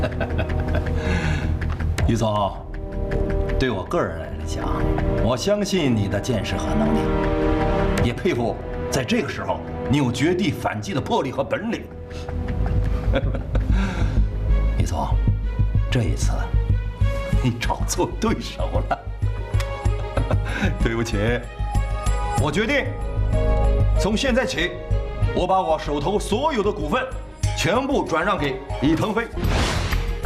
于总，对我个人来讲，我相信你的见识和能力，也佩服在这个时候你有绝地反击的魄力和本领。于总，这一次你找错对手了。对不起，我决定从现在起，我把我手头所有的股份全部转让给李腾飞。